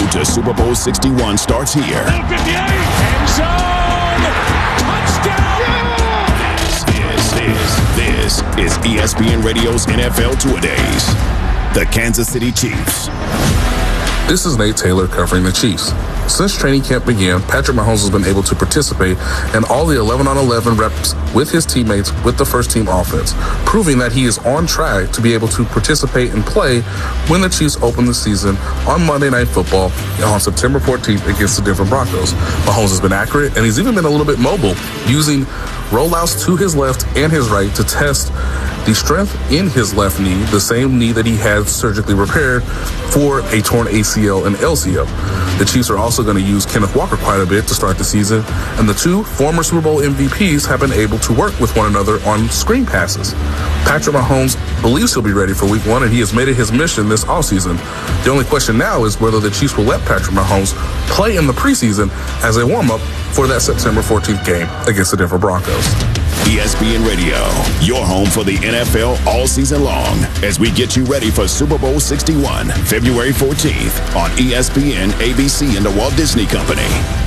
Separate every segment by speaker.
Speaker 1: road to Super Bowl 61 starts here.
Speaker 2: End zone! Touchdown!
Speaker 1: This is ESPN Radio's NFL Two-A-Days. The Kansas City Chiefs.
Speaker 3: This is Nate Taylor covering the Chiefs. Since training camp began, Patrick Mahomes has been able to participate in all the 11-on-11 reps with his teammates with the first-team offense, proving that he is on track to be able to participate and play when the Chiefs open the season on Monday Night Football on September 14th against the Denver Broncos. Mahomes has been accurate, and he's even been a little bit mobile, using rollouts to his left and his right to test the strength in his left knee, the same knee that he had surgically repaired for a torn ACL and LCL. The Chiefs are also going to use Kenneth Walker quite a bit to start the season, and the two former Super Bowl MVPs have been able to work with one another on screen passes. Patrick Mahomes believes he'll be ready for Week 1, and he has made it his mission this offseason. The only question now is whether the Chiefs will let Patrick Mahomes play in the preseason as a warm-up for that September 14th game against the Denver Broncos.
Speaker 1: ESPN Radio, your home for the NFL all season long, as we get you ready for Super Bowl 61, February 14th on ESPN, ABC, and the Walt Disney Company.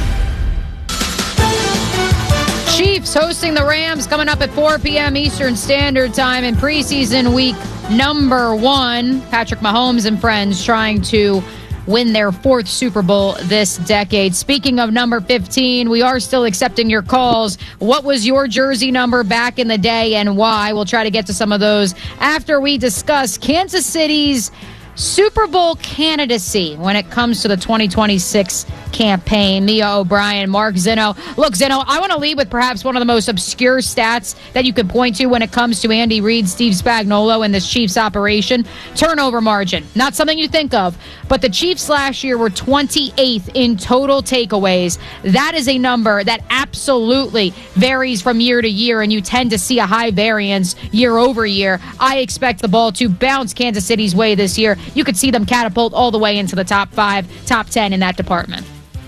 Speaker 4: Chiefs hosting the Rams coming up at 4 p.m. Eastern Standard Time in preseason week number 1. Patrick Mahomes and friends trying to win their 4th Super Bowl this decade. Speaking of number 15, we are still accepting your calls. What was your jersey number back in the day and why? We'll try to get to some of those after we discuss Kansas City's Super Bowl candidacy when it comes to the 2026 campaign. Mia O'Brien, Mark Zinno. Look, Zinno, I want to lead with perhaps one of the most obscure stats that you can point to when it comes to Andy Reid, Steve Spagnuolo, and this Chiefs operation. Turnover margin. Not something you think of, but the Chiefs last year were 28th in total takeaways. That is a number that absolutely varies from year to year, and you tend to see a high variance year over year. I expect the ball to bounce Kansas City's way this year. You could see them catapult all the way into the top 5, top 10 in that department.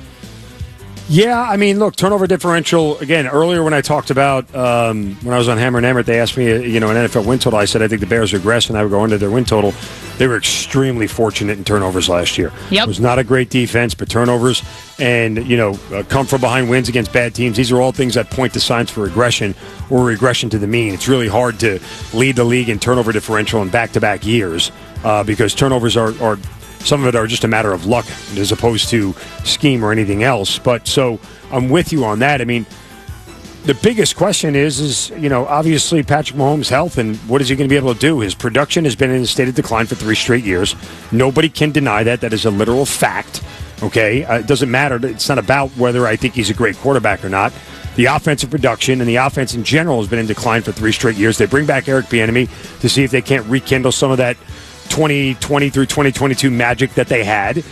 Speaker 5: Yeah, I mean, look, turnover differential, again, earlier when I talked about, when I was on Hammer and Emmert, they asked me, an NFL win total. I said I think the Bears regress, and I would go into their win total. They were extremely fortunate in turnovers last year.
Speaker 4: Yep.
Speaker 5: It was not a great defense, but turnovers and, come from behind wins against bad teams. These are all things that point to signs for regression or regression to the mean. It's really hard to lead the league in turnover differential in back-to-back years because turnovers are some of it are just a matter of luck as opposed to scheme or anything else. But so I'm with you on that. I mean, the biggest question is obviously Patrick Mahomes' health and what is he going to be able to do? His production has been in a state of decline for 3 straight years. Nobody can deny that. That is a literal fact. Okay? It doesn't matter. It's not about whether I think he's a great quarterback or not. The offensive production and the offense in general has been in decline for 3 straight years. They bring back Eric Bieniemy to see if they can't rekindle some of that 2020 through 2022 magic that they had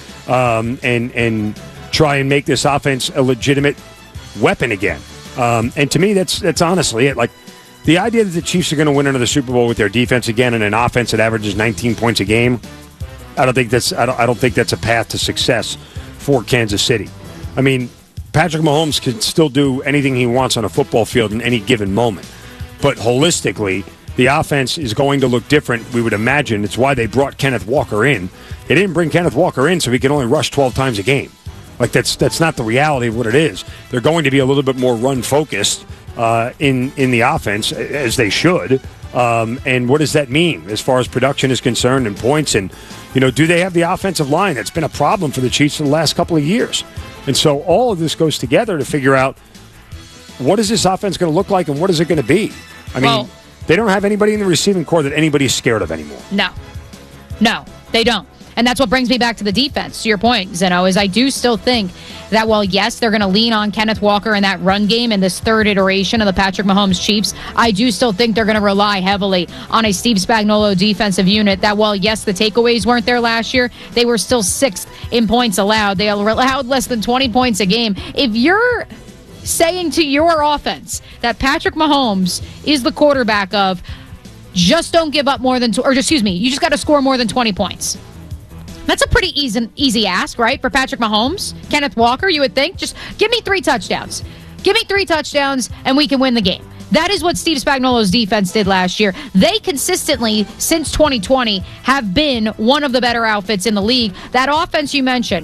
Speaker 5: and try and make this offense a legitimate weapon again. And to me, that's honestly it. Like, the idea that the Chiefs are going to win another Super Bowl with their defense again and an offense that averages 19 points a game, I don't think that's a path to success for Kansas City. I mean, Patrick Mahomes can still do anything he wants on a football field in any given moment. But holistically, the offense is going to look different, we would imagine. It's why they brought Kenneth Walker in. They didn't bring Kenneth Walker in so he can only rush 12 times a game. Like, that's not the reality of what it is. They're going to be a little bit more run-focused in the offense, as they should. And what does that mean as far as production is concerned and points? And, do they have the offensive line? That's been a problem for the Chiefs for the last couple of years. And so all of this goes together to figure out what is this offense going to look like and what is it going to be? I mean, they don't have anybody in the receiving core that anybody's scared of anymore.
Speaker 4: No, they don't. And that's what brings me back to the defense. To your point, Zeno, is I do still think that while, yes, they're going to lean on Kenneth Walker in that run game in this 3rd iteration of the Patrick Mahomes Chiefs, I do still think they're going to rely heavily on a Steve Spagnuolo defensive unit that while, yes, the takeaways weren't there last year, they were still 6th in points allowed. They allowed less than 20 points a game. If you're saying to your offense that Patrick Mahomes is the quarterback of just don't give up more than you just got to score more than 20 points. That's a pretty easy ask, right, for Patrick Mahomes? Kenneth Walker, you would think, just give me 3 touchdowns. Give me 3 touchdowns and we can win the game. That is what Steve Spagnuolo's defense did last year. They consistently, since 2020, have been one of the better outfits in the league. That offense you mentioned,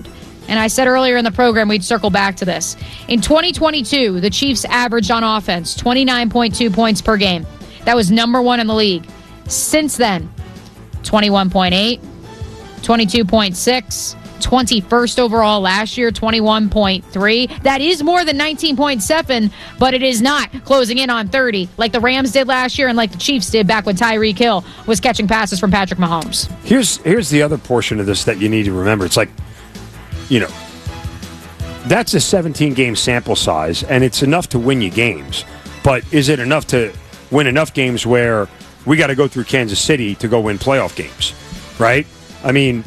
Speaker 4: and I said earlier in the program we'd circle back to this. In 2022, the Chiefs averaged on offense 29.2 points per game. That was number one in the league. Since then, 21.8, 22.6, 21st overall last year, 21.3. That is more than 19.7, but it is not closing in on 30 like the Rams did last year and like the Chiefs did back when Tyreek Hill was catching passes from Patrick Mahomes.
Speaker 5: Here's the other portion of this that you need to remember. It's like, that's a 17-game sample size, and it's enough to win you games. But is it enough to win enough games where we got to go through Kansas City to go win playoff games, right? I mean,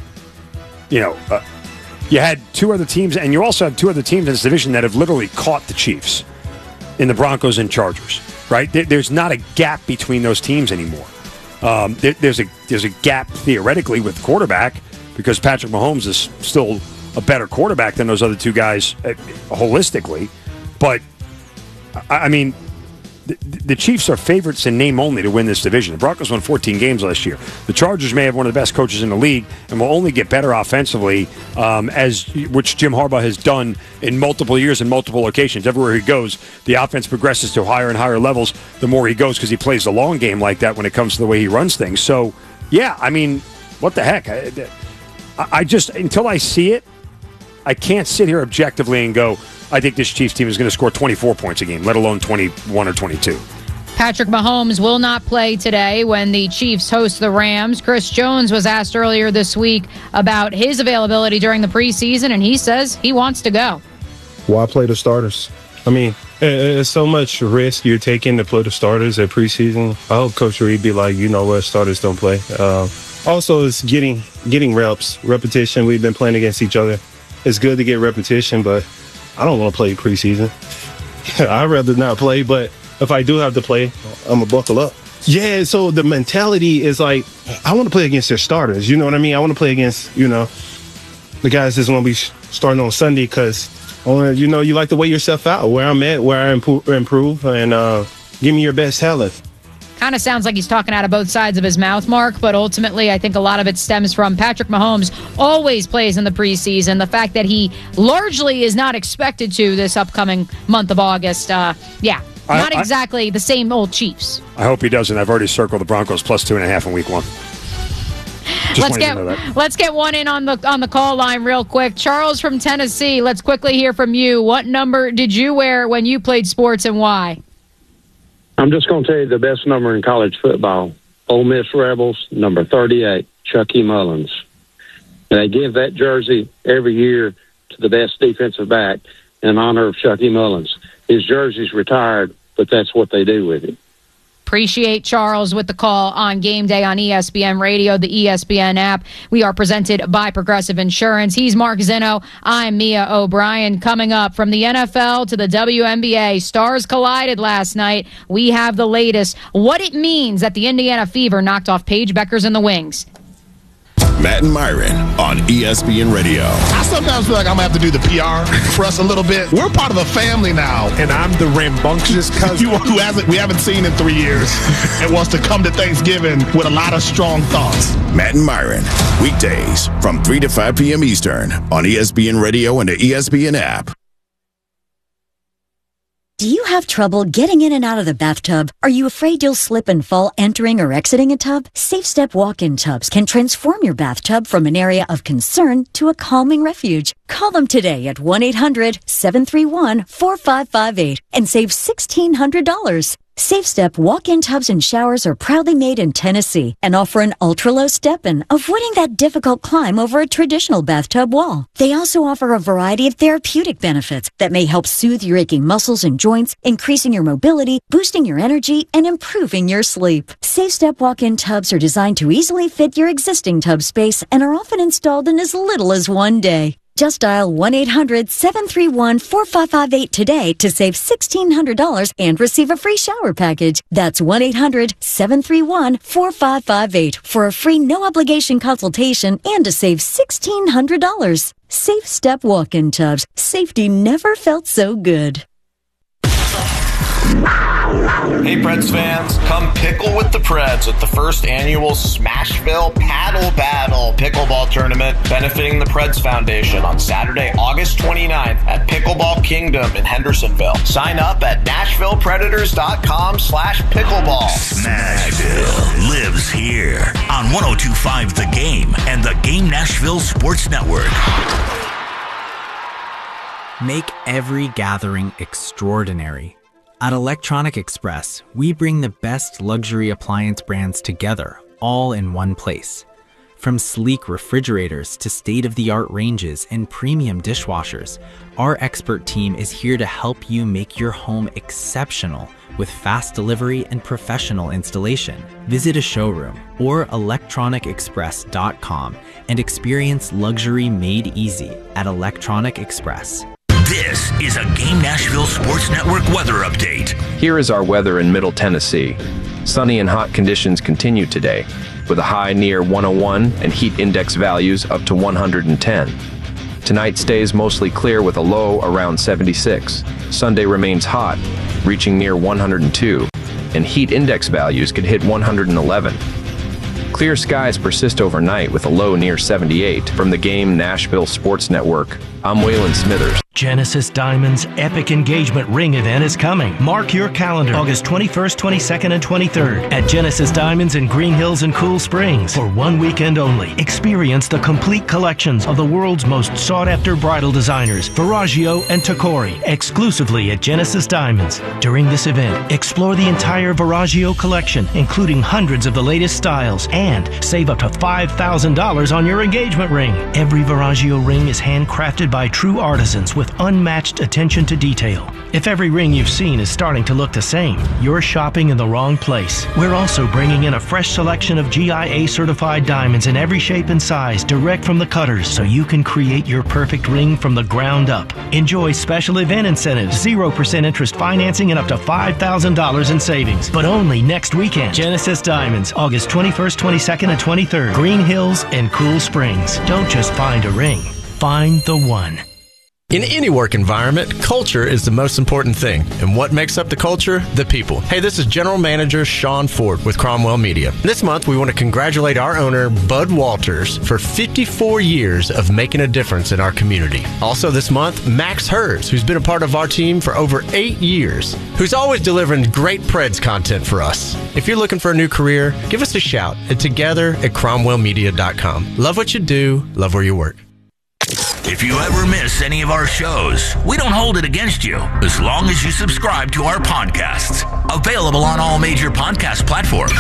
Speaker 5: you had two other teams, and you also have two other teams in this division that have literally caught the Chiefs in the Broncos and Chargers, right? There's not a gap between those teams anymore. There's a gap theoretically with quarterback because Patrick Mahomes is still a better quarterback than those other two guys holistically. But, I mean, the Chiefs are favorites in name only to win this division. The Broncos won 14 games last year. The Chargers may have one of the best coaches in the league and will only get better offensively, which Jim Harbaugh has done in multiple years and multiple locations. Everywhere he goes, the offense progresses to higher and higher levels the more he goes because he plays the long game like that when it comes to the way he runs things. So, yeah, I mean, what the heck? I just, until I see it, I can't sit here objectively and go, I think this Chiefs team is going to score 24 points a game, let alone 21 or 22.
Speaker 4: Patrick Mahomes will not play today when the Chiefs host the Rams. Chris Jones was asked earlier this week about his availability during the preseason, and he says he wants to go.
Speaker 6: Why play the starters? I mean, it's so much risk you're taking to play the starters at preseason. I hope Coach Reed be like, what, starters don't play. Also, it's getting repetition. We've been playing against each other. It's good to get repetition, but I don't want to play preseason. I'd rather not play, but if I do have to play, I'm going to buckle up. Yeah, so the mentality is like, I want to play against their starters. You know what I mean? I want to play against, the guys that's going to be starting on Sunday because, you like to weigh yourself out, where I'm at, where I improve, and give me your best talent.
Speaker 4: Kind of sounds like he's talking out of both sides of his mouth, Mark, but ultimately I think a lot of it stems from Patrick Mahomes always plays in the preseason. The fact that he largely is not expected to this upcoming month of August. Not exactly the same old Chiefs.
Speaker 5: I hope he doesn't. I've already circled the Broncos plus 2.5 in week one.
Speaker 4: Let's get one in on the call line real quick. Charles from Tennessee, let's quickly hear from you. What number did you wear when you played sports and why?
Speaker 7: I'm just going to tell you the best number in college football. Ole Miss Rebels, number 38, Chucky Mullins. And they give that jersey every year to the best defensive back in honor of Chucky Mullins. His jersey's retired, but that's what they do with it.
Speaker 4: Appreciate Charles with the call on Game Day on ESPN Radio, the ESPN app. We are presented by Progressive Insurance. He's Mark Zinno. I'm Mia O'Brien. Coming up from the NFL to the WNBA, stars collided last night. We have the latest. What it means that the Indiana Fever knocked off Paige Beckers and the Wings.
Speaker 1: Matt and Myron on ESPN Radio.
Speaker 8: I sometimes feel like I'm going to have to do the PR for us a little bit. We're part of a family now.
Speaker 9: And I'm the rambunctious cousin
Speaker 8: we haven't seen in 3 years and wants to come to Thanksgiving with a lot of strong thoughts.
Speaker 1: Matt and Myron, weekdays from 3 to 5 p.m. Eastern on ESPN Radio and the ESPN app.
Speaker 10: Do you have trouble getting in and out of the bathtub? Are you afraid you'll slip and fall entering or exiting a tub? SafeStep walk-in tubs can transform your bathtub from an area of concern to a calming refuge. Call them today at 1-800-731-4558 and save $1,600. SafeStep walk-in tubs and showers are proudly made in Tennessee and offer an ultra-low step-in, avoiding that difficult climb over a traditional bathtub wall. They also offer a variety of therapeutic benefits that may help soothe your aching muscles and joints, increasing your mobility, boosting your energy, and improving your sleep. SafeStep walk-in tubs are designed to easily fit your existing tub space and are often installed in as little as 1 day. Just dial 1-800-731-4558 today to save $1,600 and receive a free shower package. That's 1-800-731-4558 for a free no-obligation consultation and to save $1,600. SafeStep walk-in tubs. Safety never felt so good.
Speaker 11: Hey Preds fans, come pickle with the Preds at the first annual Smashville Paddle Battle pickleball tournament benefiting the Preds Foundation on Saturday, August 29th at Pickleball Kingdom in Hendersonville. Sign up at NashvillePredators.com/pickleball.
Speaker 12: Smashville lives here on 102.5 The Game and the Game Nashville Sports Network.
Speaker 13: Make every gathering extraordinary. At Electronic Express, we bring the best luxury appliance brands together, all in one place. From sleek refrigerators to state-of-the-art ranges and premium dishwashers, our expert team is here to help you make your home exceptional with fast delivery and professional installation. Visit a showroom or electronicexpress.com and experience luxury made easy at Electronic Express.
Speaker 12: This is a Game Nashville Sports Network weather update.
Speaker 14: Here is our weather in Middle Tennessee. Sunny and hot conditions continue today, with a high near 101 and heat index values up to 110. Tonight stays mostly clear with a low around 76. Sunday remains hot, reaching near 102, and heat index values could hit 111. Clear skies persist overnight with a low near 78. From the Game Nashville Sports Network, I'm Waylon Smithers.
Speaker 15: Genesis Diamonds' epic engagement ring event is coming. Mark your calendar, August 21st, 22nd, and 23rd at Genesis Diamonds in Green Hills and Cool Springs for 1 weekend only. Experience the complete collections of the world's most sought-after bridal designers, Verragio and Tacori, exclusively at Genesis Diamonds. During this event, explore the entire Verragio collection, including hundreds of the latest styles, and save up to $5,000 on your engagement ring. Every Verragio ring is handcrafted by true artisans with unmatched attention to detail. If every ring you've seen is starting to look the same, you're shopping in the wrong place. We're also bringing in a fresh selection of GIA certified diamonds in every shape and size direct from the cutters so you can create your perfect ring from the ground up. Enjoy special event incentives, 0% interest financing, and up to $5,000 in savings. But only next weekend. Genesis Diamonds, August 21st, 22nd, and 23rd. Green Hills and Cool Springs. Don't just find a ring. Find the one.
Speaker 16: In any work environment, culture is the most important thing. And what makes up the culture? The people. Hey, this is General Manager Sean Ford with Cromwell Media. This month, we want to congratulate our owner, Bud Walters, for 54 years of making a difference in our community. Also this month, Max Hers, who's been a part of our team for over 8 years, who's always delivering great Preds content for us. If you're looking for a new career, give us a shout at together@cromwellmedia.com. Love what you do, love where you work.
Speaker 12: If you ever miss any of our shows, we don't hold it against you as long as you subscribe to our podcasts. Available on all major podcast platforms.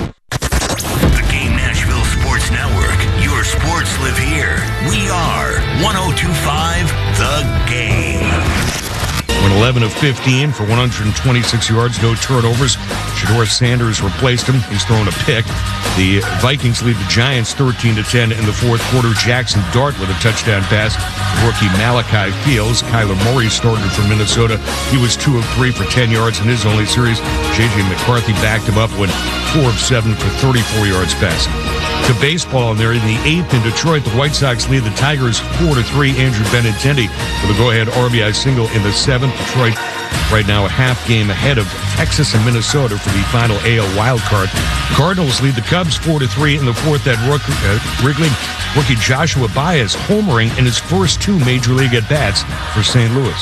Speaker 12: The Game Nashville Sports Network. Your sports live here. We are 102.5 The Game.
Speaker 17: Went 11 of 15 for 126 yards, no turnovers. Shedeur Sanders replaced him. He's thrown a pick. The Vikings lead the Giants 13-10 in the fourth quarter. Jackson Dart with a touchdown pass. Rookie Malachi Fields. Kyler Murray started for Minnesota. He was 2 of 3 for 10 yards in his only series. J.J. McCarthy backed him up, went 4 of 7 for 34 yards passing. To baseball, and they're in the 8th in Detroit. The White Sox lead the Tigers 4-3. Andrew Benintendi with a go-ahead RBI single in the 7th. Detroit right now a half game ahead of Texas and Minnesota for the final AL wildcard. Cardinals lead the Cubs 4-3 in the 4th at Wrigley. Rookie Joshua Baez homering in his first 2 Major League at-bats for St. Louis.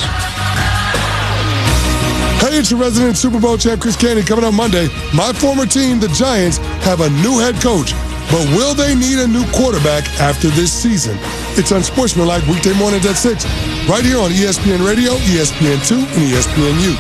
Speaker 18: Hey, it's your resident Super Bowl champ, Chris Candy, coming up Monday. My former team, the Giants, have a new head coach. But will they need a new quarterback after this season? It's Unsportsmanlike weekday mornings at 6, right here on ESPN Radio, ESPN2, and ESPNU.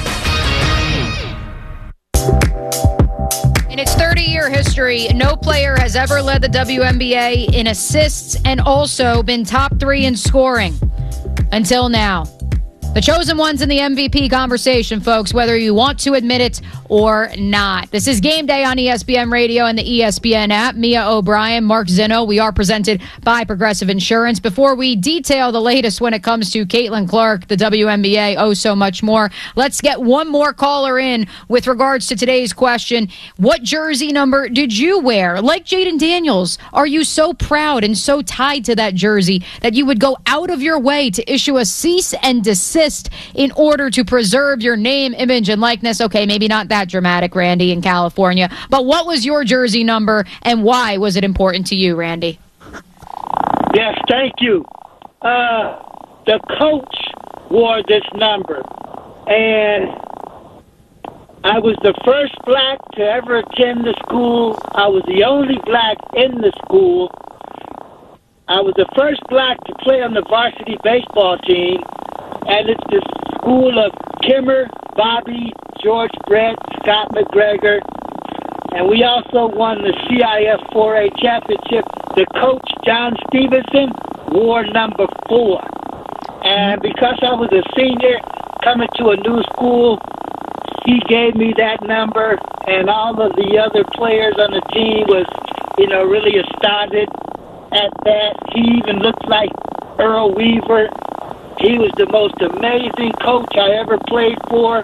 Speaker 4: In its 30-year history, no player has ever led the WNBA in assists and also been top 3 in scoring until now. The chosen one's in the MVP conversation, folks, whether you want to admit it or not. This is Game Day on ESPN Radio and the ESPN app. Mia O'Brien, Mark Zinno. We are presented by Progressive Insurance. Before we detail the latest when it comes to Caitlin Clark, the WNBA, oh so much more, let's get one more caller in with regards to today's question. What jersey number did you wear? Like Jaden Daniels, are you so proud and so tied to that jersey that you would go out of your way to issue a cease and desist assist in order to preserve your name, image, and likeness. Okay, maybe not that dramatic, Randy, in California. But what was your jersey number, and why was it important to you, Randy?
Speaker 19: Yes, thank you. The coach wore this number, and I was the first black to ever attend the school. I was the only black in the school. I was the first black to play on the varsity baseball team, and it's the school of Kimmer, Bobby, George Brett, Scott McGregor, and we also won the CIF 4A championship. The coach, John Stevenson, wore number 4. And because I was a senior coming to a new school, he gave me that number, and all of the other players on the team was, really astounded at that. He even looked like Earl Weaver. He was the most amazing coach I ever played for.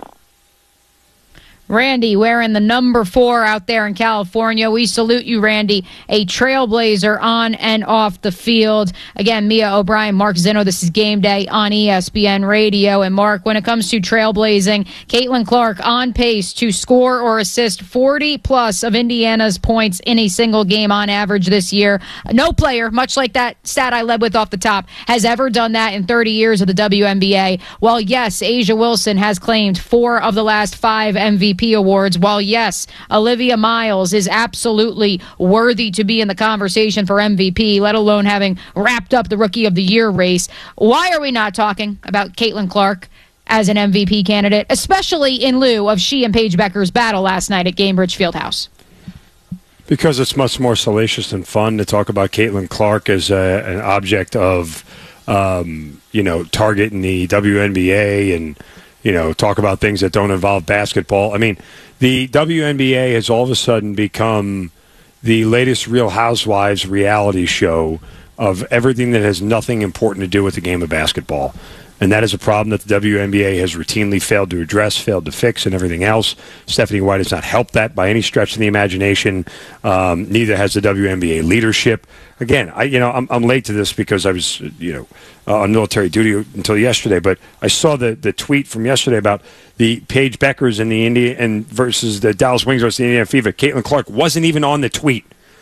Speaker 4: Randy wearing the number 4 out there in California. We salute you, Randy, a trailblazer on and off the field. Again, Mia O'Brien, Mark Zinno, this is Game Day on ESPN Radio. And Mark, when it comes to trailblazing, Caitlin Clark on pace to score or assist 40-plus of Indiana's points in a single game on average this year. No player, much like that stat I led with off the top, has ever done that in 30 years of the WNBA. While, yes, A'ja Wilson has claimed 4 of the last 5 MVP awards, while yes, Olivia Miles is absolutely worthy to be in the conversation for MVP, let alone having wrapped up the Rookie of the Year race. Why are we not talking about Caitlin Clark as an MVP candidate, especially in lieu of she and Paige Becker's battle last night at Gainbridge Fieldhouse?
Speaker 5: Because it's much more salacious and fun to talk about Caitlin Clark as an object of, target in the WNBA and talk about things that don't involve basketball. I mean, the WNBA has all of a sudden become the latest Real Housewives reality show of everything that has nothing important to do with the game of basketball. And that is a problem that the WNBA has routinely failed to address, failed to fix, and everything else. Stephanie White has not helped that by any stretch of the imagination. Neither has the WNBA leadership. Again, I'm late to this because I was, on military duty until yesterday. But I saw the tweet from yesterday about the Paige Beckers and the versus the Dallas Wings versus the Indiana Fever. Caitlin Clark wasn't even on the tweet.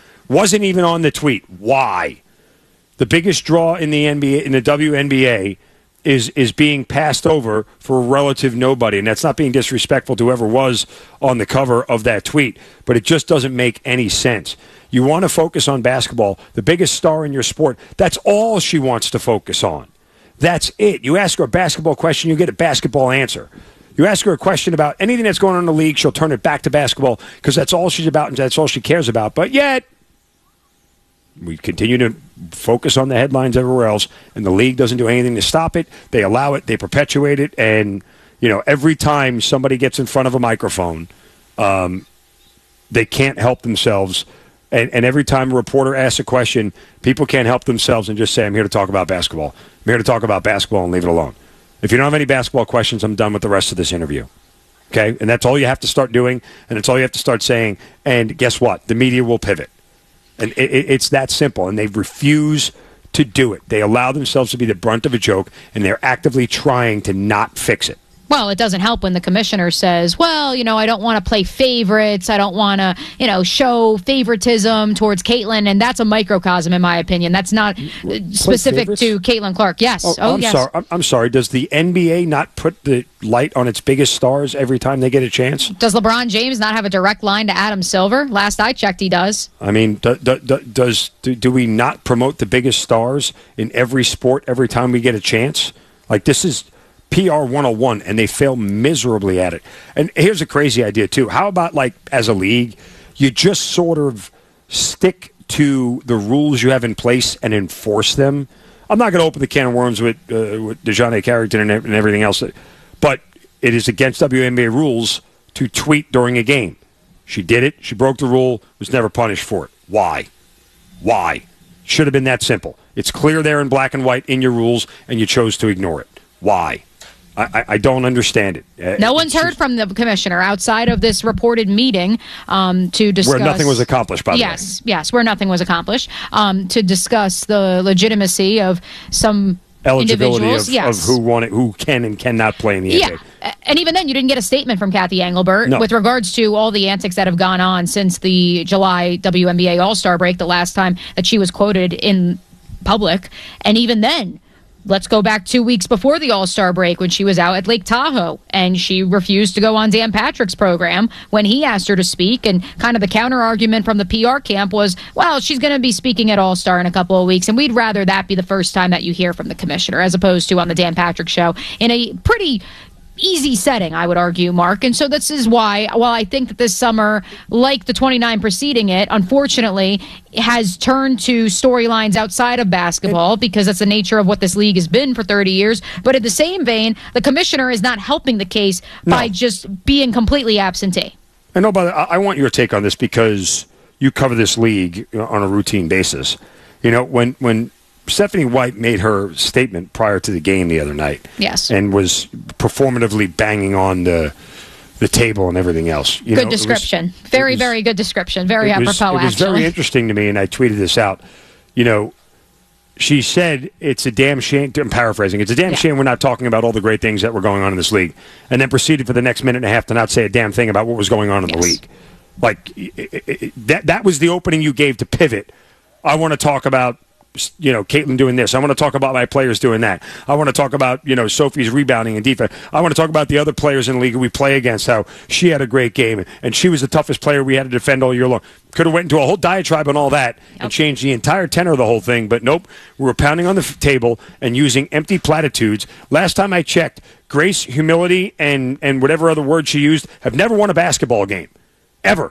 Speaker 5: Why? The biggest draw in the NBA, in the WNBA, is being passed over for a relative nobody. And that's not being disrespectful to whoever was on the cover of that tweet, but it just doesn't make any sense. You want to focus on basketball, the biggest star in your sport, that's all she wants to focus on. That's it. You ask her a basketball question, you get a basketball answer. You ask her a question about anything that's going on in the league, she'll turn it back to basketball because that's all she's about and that's all she cares about. But yet, we continue to focus on the headlines everywhere else, and the league doesn't do anything to stop it. They allow it, they perpetuate it, and every time somebody gets in front of a microphone, they can't help themselves. And every time a reporter asks a question, people can't help themselves and just say, I'm here to talk about basketball. I'm here to talk about basketball and leave it alone. If you don't have any basketball questions, I'm done with the rest of this interview. Okay? And that's all you have to start doing, and that's all you have to start saying. And guess what? The media will pivot. And it's that simple, and they refuse to do it. They allow themselves to be the brunt of a joke, and they're actively trying to not fix it.
Speaker 4: Well, it doesn't help when the commissioner says, well, I don't want to play favorites. I don't want to, show favoritism towards Caitlin. And that's a microcosm, in my opinion. That's not specific to Caitlin Clark. Yes.
Speaker 5: Yes. I'm sorry. Does the NBA not put the light on its biggest stars every time they get a chance?
Speaker 4: Does LeBron James not have a direct line to Adam Silver? Last I checked, he does.
Speaker 5: I mean, do we not promote the biggest stars in every sport every time we get a chance? Like, this is PR 101, and they fail miserably at it. And here's a crazy idea, too. How about, as a league, you just sort of stick to the rules you have in place and enforce them? I'm not going to open the can of worms with DeJounte Carrington and everything else, but it is against WNBA rules to tweet during a game. She did it. She broke the rule, was never punished for it. Why? Should have been that simple. It's clear there in black and white in your rules, and you chose to ignore it. Why? I don't understand it.
Speaker 4: No one's heard from the commissioner outside of this reported meeting to discuss...
Speaker 5: Where nothing was accomplished, by the way.
Speaker 4: Yes, where nothing was accomplished, to discuss the legitimacy of some
Speaker 5: eligibility
Speaker 4: individuals,
Speaker 5: of who can and cannot play in the NBA.
Speaker 4: And even then, you didn't get a statement from Kathy Engelbert with regards to all the antics that have gone on since the July WNBA All-Star break, the last time that she was quoted in public. And even then, let's go back 2 weeks before the All-Star break when she was out at Lake Tahoe and she refused to go on Dan Patrick's program when he asked her to speak. And kind of the counter-argument from the PR camp was, well, she's going to be speaking at All-Star in a couple of weeks, and we'd rather that be the first time that you hear from the commissioner as opposed to on the Dan Patrick show in a pretty easy setting, I would argue, Mark. And so this is why, while I think that this summer, like the 29 preceding it, unfortunately, has turned to storylines outside of basketball because that's the nature of what this league has been for 30 years. But in the same vein, the commissioner is not helping the case by just being completely absentee.
Speaker 5: I know, but I want your take on this because you cover this league on a routine basis. You know, when Stephanie White made her statement prior to the game the other night.
Speaker 4: Yes.
Speaker 5: And was performatively banging on the table and everything else.
Speaker 4: Good description. Very good description. Very apropos,
Speaker 5: It was very interesting to me, and I tweeted this out. You know, she said it's a damn shame, I'm paraphrasing, it's a damn shame we're not talking about all the great things that were going on in this league, and then proceeded for the next minute and a half to not say a damn thing about what was going on in the league. Like, that was the opening you gave to pivot. I want to talk about, you know, Caitlin doing this. I want to talk about my players doing that. I want to talk about, you know, Sophie's rebounding and defense. I want to talk about the other players in the league we play against, how she had a great game, and she was the toughest player we had to defend all year long. Could have went into a whole diatribe on all that and changed the entire tenor of the whole thing, but nope. We were pounding on the table and using empty platitudes. Last time I checked, grace, humility, and whatever other word she used have never won a basketball game. Ever.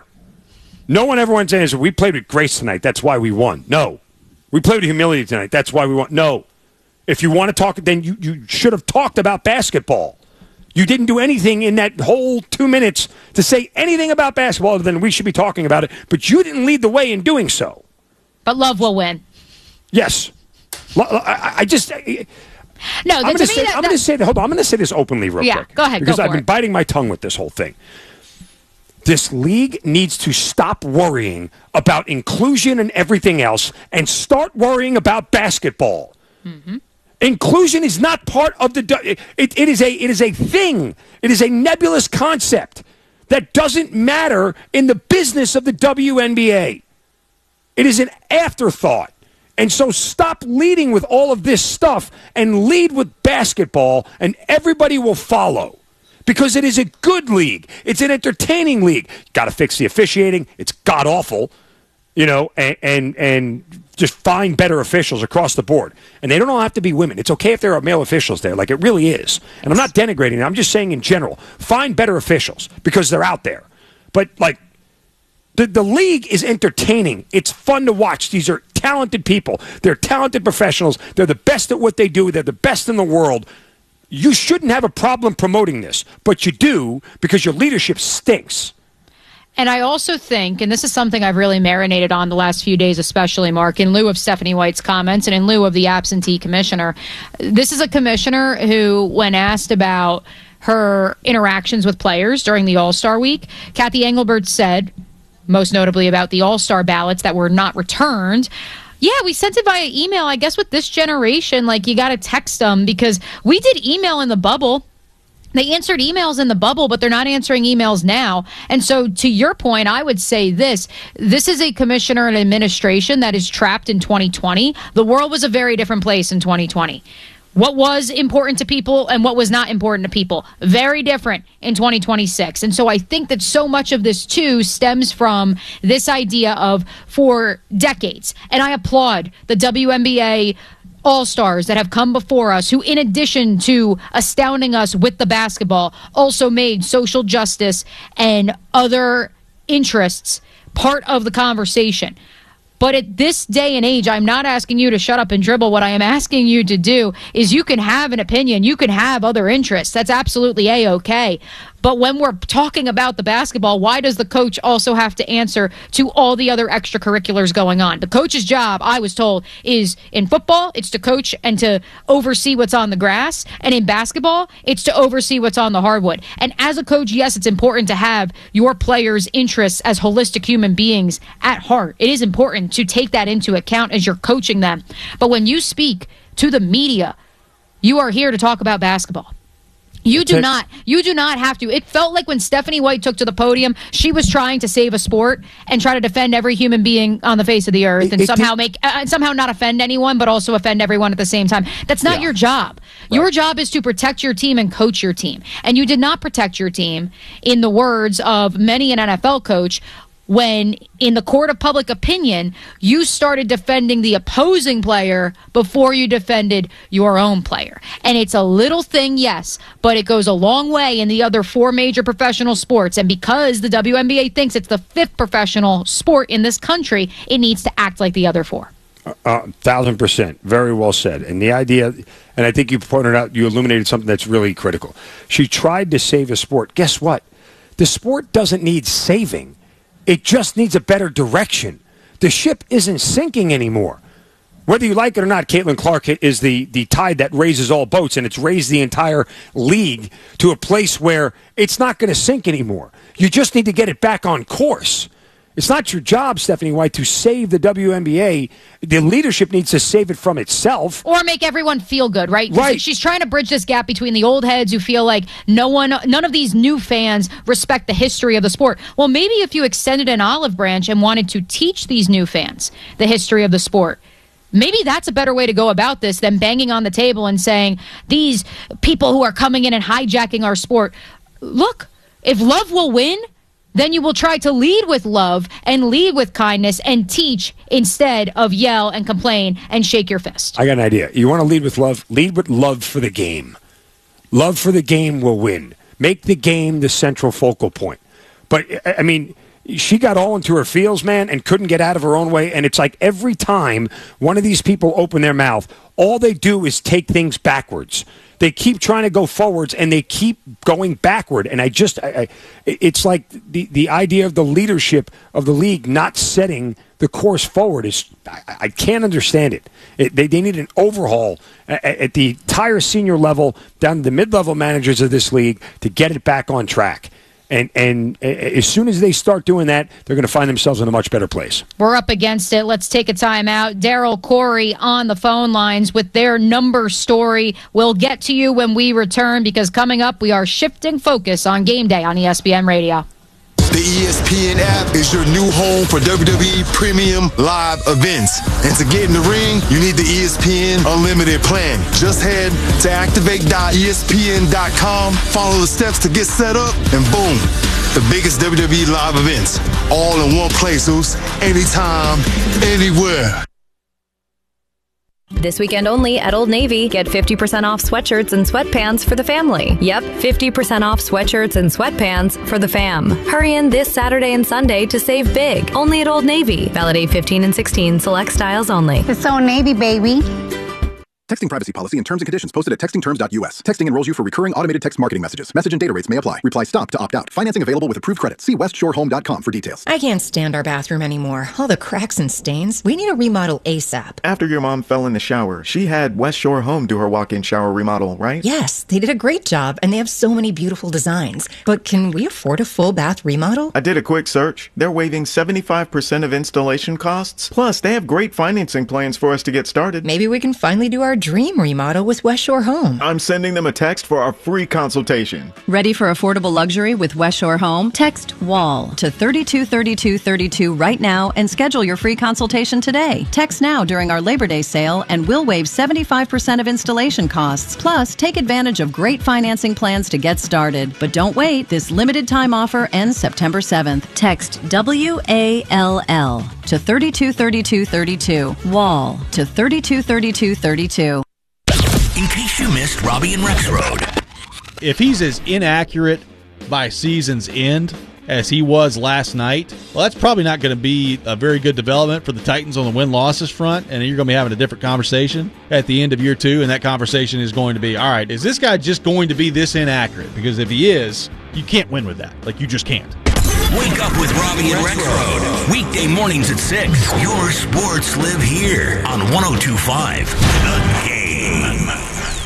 Speaker 5: No one ever went saying, we played with grace tonight, that's why we won. No. We played with humility tonight. That's why we want. No. If you want to talk, then you should have talked about basketball. You didn't do anything in that whole 2 minutes to say anything about basketball other than we should be talking about it, but you didn't lead the way in doing so.
Speaker 4: But love will win.
Speaker 5: Yes. I just...
Speaker 4: No, I'm going to say
Speaker 5: hold on. I'm going to say this openly real quick.
Speaker 4: Go ahead.
Speaker 5: Because I've been biting my tongue with this whole thing. This league needs to stop worrying about inclusion and everything else and start worrying about basketball. Mm-hmm. Inclusion is not part of the... It is a thing. It is a nebulous concept that doesn't matter in the business of the WNBA. It is an afterthought. And so stop leading with all of this stuff and lead with basketball, and everybody will follow. Because it is a good league. It's an entertaining league. Got to fix the officiating. It's god-awful, you know, and just find better officials across the board. And they don't all have to be women. It's okay if there are male officials there, like it really is. And I'm not denigrating it. I'm just saying in general, find better officials because they're out there. But, like, the league is entertaining. It's fun to watch. These are talented people. They're talented professionals. They're the best at what they do. They're the best in the world. You shouldn't have a problem promoting this, but you do because your leadership stinks.
Speaker 4: And I also think, and this is something I've really marinated on the last few days, especially, Mark, in lieu of Stephanie White's comments and in lieu of the absentee commissioner, this is a commissioner who, when asked about her interactions with players during the All-Star week, Kathy Engelbert said, most notably about the All-Star ballots that were not returned, yeah, we sent it via email. I guess with this generation, like, you got to text them because we did email in the bubble. They answered emails in the bubble, but they're not answering emails now. And so to your point, I would say this is a commissioner and administration that is trapped in 2020. The world was a very different place in 2020. What was important to people and what was not important to people. Very different in 2026. And so I think that so much of this, too, stems from this idea of, for decades, and I applaud the WNBA All-Stars that have come before us who, in addition to astounding us with the basketball, also made social justice and other interests part of the conversation. But at this day and age, I'm not asking you to shut up and dribble. What I am asking you to do is you can have an opinion. You can have other interests. That's absolutely A-okay. But when we're talking about the basketball, why does the coach also have to answer to all the other extracurriculars going on? The coach's job, I was told, is in football, it's to coach and to oversee what's on the grass. And in basketball, it's to oversee what's on the hardwood. And as a coach, yes, it's important to have your players' interests as holistic human beings at heart. It is important to take that into account as you're coaching them. But when you speak to the media You are here to talk about basketball. You do not have to. It felt like when Stephanie White took to the podium, she was trying to save a sport and try to defend every human being on the face of the earth and somehow not offend anyone, but also offend everyone at the same time. That's not your job. Right. Your job is to protect your team and coach your team. And you did not protect your team, in the words of many an NFL coach, when in the court of public opinion, you started defending the opposing player before you defended your own player. And it's a little thing, yes, but it goes a long way in the other 4 major professional sports. And because the WNBA thinks it's the 5th professional sport in this country, it needs to act like the other 4.
Speaker 5: 1,000%. Very well said. And the idea, and I think you pointed out, you illuminated something that's really critical. She tried to save a sport. Guess what? The sport doesn't need saving. It just needs a better direction. The ship isn't sinking anymore. Whether you like it or not, Caitlin Clark is the tide that raises all boats, and it's raised the entire league to a place where it's not going to sink anymore. You just need to get it back on course. It's not your job, Stephanie White, to save the WNBA. The leadership needs to save it from itself.
Speaker 4: Or make everyone feel good, right?
Speaker 5: Right.
Speaker 4: She's trying to bridge this gap between the old heads who feel like none of these new fans respect the history of the sport. Well, maybe if you extended an olive branch and wanted to teach these new fans the history of the sport, maybe that's a better way to go about this than banging on the table and saying, these people who are coming in and hijacking our sport. Look, if love will win, then you will try to lead with love and lead with kindness and teach instead of yell and complain and shake your fist.
Speaker 5: I got an idea. You want to lead with love? Lead with love for the game. Love for the game will win. Make the game the central focal point. But, I mean, she got all into her feels, man, and couldn't get out of her own way. And it's like every time one of these people open their mouth, all they do is take things backwards. They keep trying to go forwards, and they keep going backward. And it's like the idea of the leadership of the league not setting the course forward is, I can't understand it. They need an overhaul at the entire senior level, down to the mid-level managers of this league, to get it back on track. And as soon as they start doing that, they're going to find themselves in a much better place.
Speaker 4: We're up against it. Let's take a time out. Daryl Corey on the phone lines with their number story. We'll get to you when we return, because coming up, we are shifting focus on Game Day on ESPN Radio.
Speaker 20: The ESPN app is your new home for WWE Premium Live events. And to get in the ring, you need the ESPN Unlimited plan. Just head to activate.espn.com, follow the steps to get set up, and boom, the biggest WWE live events, all in one place, Zeus. Anytime, anywhere.
Speaker 21: This weekend only at Old Navy, get 50% off sweatshirts and sweatpants for the family. Yep, 50% off sweatshirts and sweatpants for the fam. Hurry in this Saturday and Sunday to save big. Only at Old Navy. Valid 8/15 and 16. Select styles only.
Speaker 22: It's Old Navy, baby.
Speaker 23: Texting privacy policy and terms and conditions posted at textingterms.us. Texting enrolls you for recurring automated text marketing messages. Message and data rates may apply. Reply stop to opt out. Financing available with approved credit. See westshorehome.com for details.
Speaker 24: I can't stand our bathroom anymore. All the cracks and stains. We need a remodel ASAP.
Speaker 25: After your mom fell in the shower, she had West Shore Home do her walk-in shower remodel, right?
Speaker 24: Yes, they did a great job, and they have so many beautiful designs. But can we afford a full bath remodel?
Speaker 25: I did a quick search. They're waiving 75% of installation costs. Plus, they have great financing plans for us to get started.
Speaker 24: Maybe we can finally do our dream remodel with West Shore Home.
Speaker 25: I'm sending them a text for our free consultation.
Speaker 26: Ready for affordable luxury with West Shore Home? Text WALL to 323232 right now and schedule your free consultation today. Text now during our Labor Day sale and we'll waive 75% of installation costs. Plus, take advantage of great financing plans to get started. But don't wait. This limited time offer ends September 7th. Text WALL to 323232. WALL to 323232.
Speaker 12: In case you missed Robbie and Rexroad.
Speaker 27: If he's as inaccurate by season's end as he was last night, well, that's probably not going to be a very good development for the Titans on the win-losses front, and you're going to be having a different conversation at the end of year 2, and that conversation is going to be, all right, is this guy just going to be this inaccurate? Because if he is, you can't win with that. Like, you just can't.
Speaker 12: Wake up with Robbie and Rexroad. Weekday mornings at 6. Your sports live here on 102.5 The Game.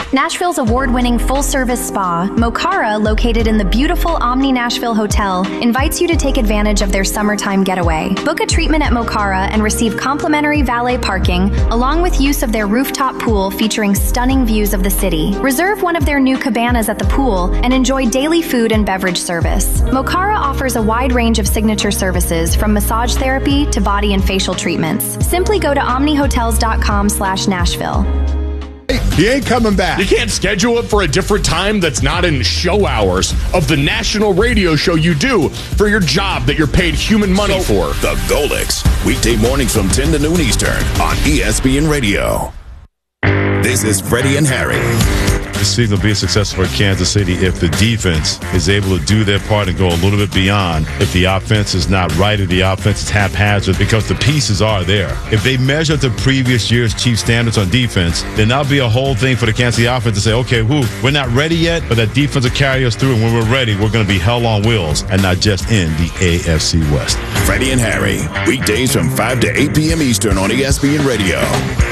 Speaker 2: Nashville's award-winning full-service spa, Mokara, located in the beautiful Omni Nashville Hotel, invites you to take advantage of their summertime getaway. Book a treatment at Mokara and receive complimentary valet parking, along with use of their rooftop pool featuring stunning views of the city. Reserve one of their new cabanas at the pool and enjoy daily food and beverage service. Mokara offers a wide range of signature services, from massage therapy to body and facial treatments. Simply go to omnihotels.com/Nashville.
Speaker 3: He ain't coming back.
Speaker 6: You can't schedule it for a different time that's not in show hours of the national radio show you do for your job that you're paid human money for.
Speaker 1: The Golix, weekday mornings from 10 to noon Eastern on ESPN Radio. This is Freddie and Harry.
Speaker 7: This season will be successful for Kansas City if the defense is able to do their part and go a little bit beyond. If the offense is not right, if the offense is haphazard, because the pieces are there. If they measure the previous year's Chiefs standards on defense, then that'll be a whole thing for the Kansas City offense to say, okay, we're not ready yet, but that defense will carry us through, and when we're ready, we're going to be hell on wheels and not just in the AFC West.
Speaker 1: Freddie and Harry, weekdays from 5 to 8 p.m. Eastern on ESPN Radio.